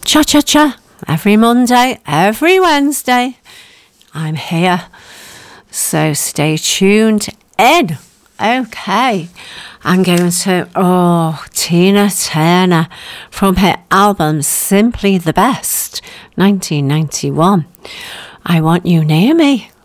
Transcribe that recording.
Cha Cha Cha. Every Monday, every Wednesday, I'm here. So stay tuned in. Okay, I'm going to, Tina Turner from her album Simply the Best, 1991. I Want You Near Me.